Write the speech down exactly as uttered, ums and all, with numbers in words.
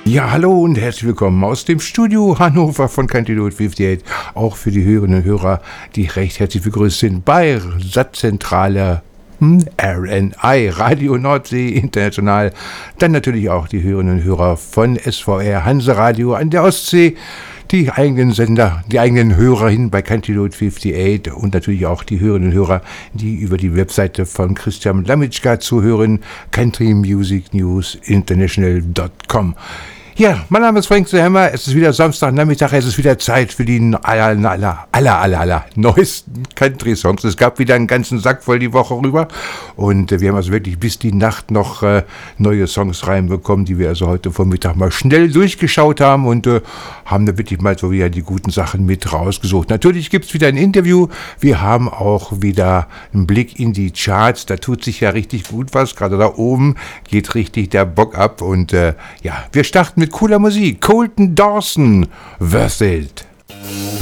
Ja, hallo und herzlich willkommen aus dem Studio Hannover von Cantillot achtundfünfzig. Auch für die Hörerinnen und Hörer, die recht herzlich begrüßt sind bei Satzzentrale R N I, Radio Nordsee International. Dann natürlich auch die Hörerinnen und Hörer von S V R Hanseradio an der Ostsee, die eigenen Sender, die eigenen Hörer hin bei Cantillot achtundfünfzig und natürlich auch die Hörerinnen und Hörer, die über die Webseite von Christian Lamitschka zuhören, country music news international dot com. Ja, mein Name ist Frank Zerhammer, es ist wieder Samstagnachmittag, es ist wieder Zeit für die aller, aller, aller, aller, aller neuesten Country-Songs. Es gab wieder einen ganzen Sack voll die Woche rüber und äh, wir haben also wirklich bis die Nacht noch äh, neue Songs reinbekommen, die wir also heute Vormittag mal schnell durchgeschaut haben und äh, haben da wirklich mal so wieder die guten Sachen mit rausgesucht. Natürlich gibt es wieder ein Interview, wir haben auch wieder einen Blick in die Charts, da tut sich ja richtig gut was, gerade da oben geht richtig der Bock ab und äh, ja, wir starten mit cooler Musik. Colton Dawson, Worth It.